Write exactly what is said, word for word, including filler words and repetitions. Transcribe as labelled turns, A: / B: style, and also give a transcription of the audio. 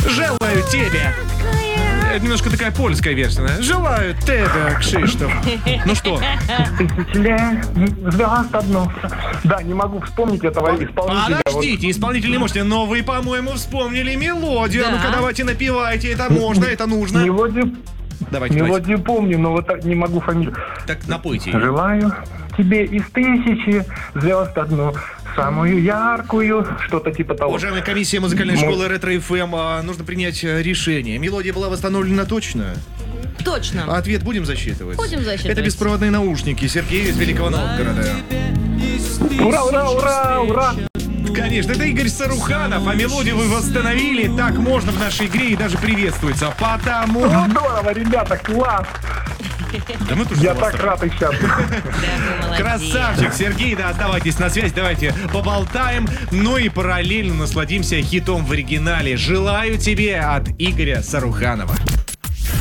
A: Желаю тебе. Это немножко такая польская версия. Желаю тебе, Кшиштоф. Ну что?
B: Тысячеле звезд одно. Да, не могу вспомнить этого исполнителя.
A: Подождите, исполнитель не можете, но вы, по-моему, вспомнили мелодию.
C: Да.
A: Ну-ка, давайте напевайте. Это можно, это нужно.
B: Мелодию,
A: Давайте, давайте.
B: мелодию помню, но вот так не могу фамилию.
A: Так, напойте ее.
B: Желаю тебе из тысячи звезд одну, самую яркую, что-то типа того.
A: Уважаемая комиссия музыкальной
B: Мо-
A: школы Ретро-эф эм, а, нужно принять э, решение. Мелодия была восстановлена точно?
C: Точно.
A: А ответ будем засчитывать?
C: Будем засчитывать.
A: Это беспроводные наушники. Сергей из Великого Новгорода.
B: Ура, ура, ура, ура!
A: Конечно, это Игорь Саруханов, а мелодию вы восстановили. Так можно в нашей игре и даже приветствуется. Потому...
B: Здорово, ребята, класс!
A: Да мы тоже
B: Я
A: за вас
B: так рад и счастлив.
C: Да, вы молодец.
A: Красавчик, Сергей, да, оставайтесь на связь, давайте поболтаем, ну и параллельно насладимся хитом в оригинале. Желаю тебе от Игоря Саруханова.